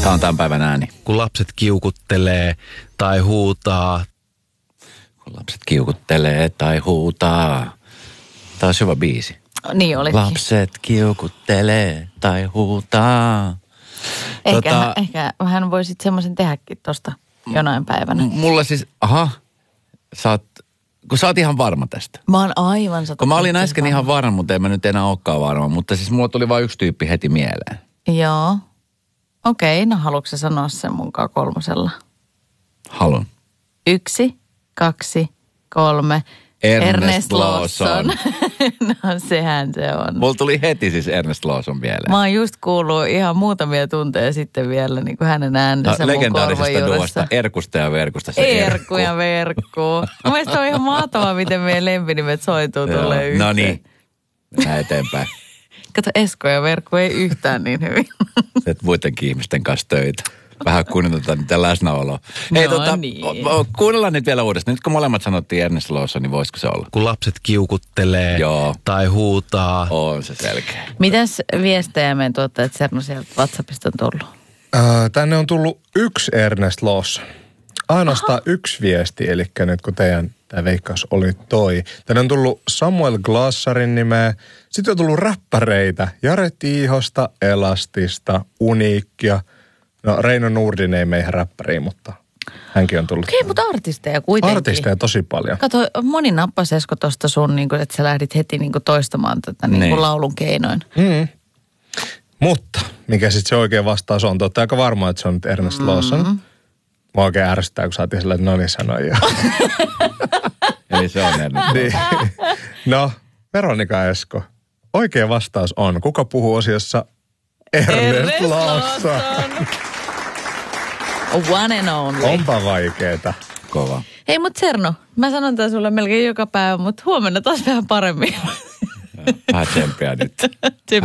Tämä on tämän päivän ääni. Kun lapset kiukuttelee tai huutaa. Kun lapset kiukuttelee tai huutaa. Tämä on hyvä biisi. Niin olikin. Lapset kiukuttelee tai huutaa. Ehkä hän voisit semmoisen tehdäkin tosta jonain päivänä. Mulla siis, kun sä oot ihan varma tästä. Mä oon aivan Kun mä olin äsken ihan varma, mutta en mä nyt enää olekaan varma. Mutta siis mulla tuli vain yksi tyyppi heti mieleen. Joo. Okei, no haluatko sä sanoa sen munkaan kolmosella? Haluan. 1, 2, 3. Ernest Lawson. No sehän se on. Mulla tuli heti siis Ernest Lawson mieleen. Mä oon just kuullut ihan muutamia tunteja sitten vielä niin kuin hänen äänensä mun legendaarisesta duosta Erkusta ja Verkusta. Erkku ja Verkku. Mun mielestä on ihan mahtavaa, miten meidän lempinimet soituu tolleen yhteen. No niin, mennään eteenpäin. Kato, Esko ja Verkku ei yhtään niin hyvin. Et muidenkin ihmisten kanssa töitä. Vähän kuunnellaan niitä läsnäoloa. Hei, niin. Kuunnellaan nyt vielä uudestaan. Nyt kun molemmat sanottiin Ernest Lawson, niin voisiko se olla? Kun lapset kiukuttelee tai huutaa. On se selkeä. Mitäs viestejä meidän tuottajat Serno sieltä WhatsAppista on tullut? Tänne on tullut yksi Ernest Lawson. Ainoastaan yksi viesti, eli nyt kun teidän tämä veikkaus oli toi. Tänne on tullut Samuel Glassarin nimeä. Sitten on tullut räppäreitä. Jare Tiihosta, Elastista, Uniikkia. No Reino Nurdin ei meihin räppäriin, mutta hänkin on tullut. Okei, mutta artisteja kuitenkin. Artisteja tosi paljon. Kato, moni nappasi Esko tosta sun, niin kuin, että sä lähdit heti niin kuin toistamaan tätä niin kuin laulun keinoin. Mutta mikä sitten se oikea vastaus on? Te olette aika varma, että se on nyt Ernest Lawson. Mä oikein ärsyttää, kun saatiin sillä, että no niin sanoi jo. Eli se on Ernest. Niin. No, Veronika Esko. Oikea vastaus on, kuka puhuu osiossa Ernest Lawson. One and only. Onpa vaikeeta. Kova. Hei, mut Serno, mä sanon tää sulle melkein joka päivä, mutta huomenna taas vähän paremmin. Vähän tsemppiä nyt.